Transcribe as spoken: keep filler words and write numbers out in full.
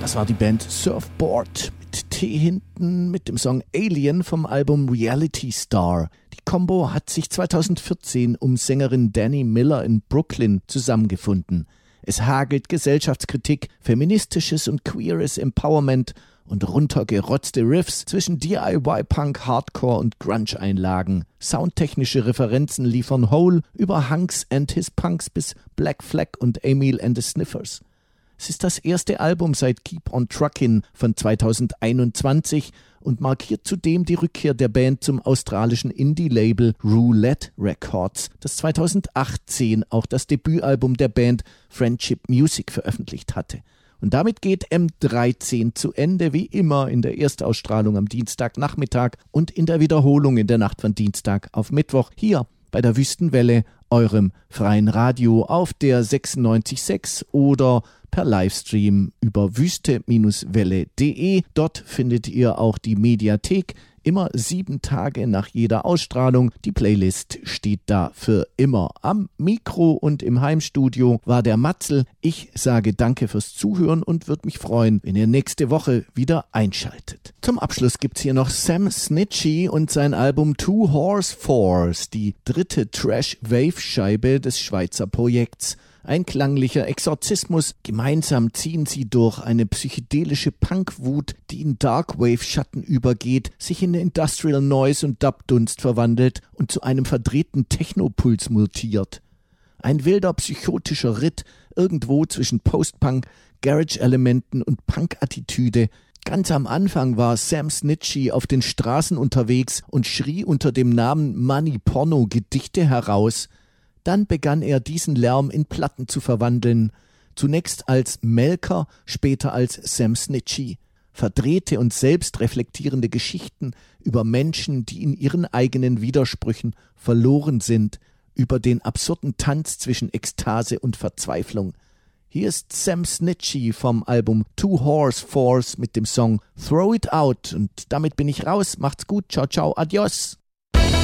Das war die Band Surfboard mit T hinten mit dem Song Alien vom Album Reality Star. Die Combo hat sich zweitausendvierzehn um Sängerin Danny Miller in Brooklyn zusammengefunden. Es hagelt Gesellschaftskritik, feministisches und queeres Empowerment und runtergerotzte Riffs zwischen D I Y-Punk, Hardcore und Grunge-Einlagen. Soundtechnische Referenzen liefern Hole über Hunks and His Punks bis Black Flag und Emil and the Sniffers. Es ist das erste Album seit Keep on Truckin' von zweitausendeinundzwanzig und markiert zudem die Rückkehr der Band zum australischen Indie-Label Roulette Records, das zweitausendachtzehn auch das Debütalbum der Band Friendship Music veröffentlicht hatte. Und damit geht M dreizehn zu Ende, wie immer in der Erstausstrahlung am Dienstagnachmittag und in der Wiederholung in der Nacht von Dienstag auf Mittwoch hier bei der Wüstenwelle, eurem freien Radio auf der sechsundneunzig Komma sechs oder per Livestream über wüste Welle punkt de. Dort findet ihr auch die Mediathek, immer sieben Tage nach jeder Ausstrahlung. Die Playlist steht da für immer. Am Mikro und im Heimstudio war der Matzel. Ich sage danke fürs Zuhören und würde mich freuen, wenn ihr nächste Woche wieder einschaltet. Zum Abschluss gibt's hier noch Sam Snitchy und sein Album Two Horse Force, die dritte Trash-Wave-Scheibe des Schweizer Projekts. Ein klanglicher Exorzismus. Gemeinsam ziehen sie durch eine psychedelische Punkwut, die in Darkwave-Schatten übergeht, sich in Industrial Noise und Dubdunst verwandelt und zu einem verdrehten Technopuls mutiert. Ein wilder psychotischer Ritt irgendwo zwischen Post-Punk, Garage-Elementen und Punk-Attitüde. Ganz am Anfang war Sam Snitchy auf den Straßen unterwegs und schrie unter dem Namen Money Porno Gedichte heraus. Dann begann er diesen Lärm in Platten zu verwandeln, zunächst als Melker, später als Sam Snitchy. Verdrehte und selbstreflektierende Geschichten über Menschen, die in ihren eigenen Widersprüchen verloren sind, über den absurden Tanz zwischen Ekstase und Verzweiflung. Hier ist Sam Snitchy vom Album Two Horse Force mit dem Song Throw It Out und damit bin ich raus. Macht's gut, ciao, ciao, adios.